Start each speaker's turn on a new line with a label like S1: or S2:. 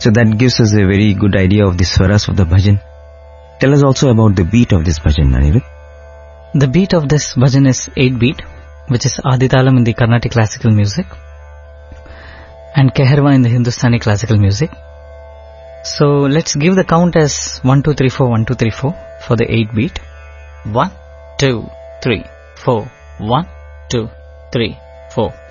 S1: So that gives us a very good idea of the swaras of the bhajan. Tell us also about the beat of this bhajan, Anirudh.
S2: The beat of this bhajan is 8-beat, which is Aditalam in the Carnatic classical music and Keherwa in the Hindustani classical music. So let's give the count as 1 2 3 4 1 2 3 4 for the 8-beat. 1 2 3 4 1 2 3 4.